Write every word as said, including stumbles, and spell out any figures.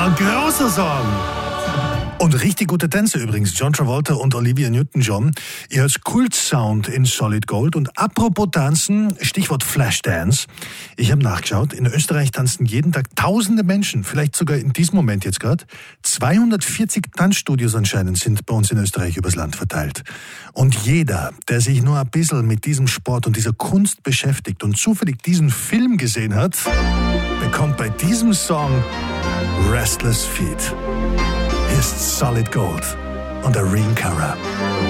Ein großer Song. Und richtig gute Tänze übrigens. John Travolta und Olivia Newton-John. Ihr hört Kultsound in Solid Gold. Und apropos Tanzen, Stichwort Flashdance. Ich habe nachgeschaut, in Österreich tanzen jeden Tag tausende Menschen, vielleicht sogar in diesem Moment jetzt gerade. zweihundertvierzig Tanzstudios anscheinend sind bei uns in Österreich übers Land verteilt. Und jeder, der sich nur ein bisschen mit diesem Sport und dieser Kunst beschäftigt und zufällig diesen Film gesehen hat, bekommt bei diesem Song Restless Feet. Hier ist Solid Gold und Irene Cara.